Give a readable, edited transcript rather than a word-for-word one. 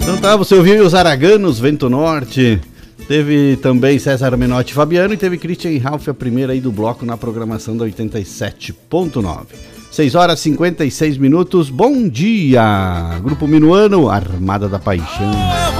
Então tá, você ouviu os Araganos, Vento Norte. Teve também César Menotti e Fabiano e teve Christian Ralph, a primeira aí do bloco na programação da 87.9. 6 horas e 56 minutos, bom dia! Grupo Minuano, Armada da Paixão.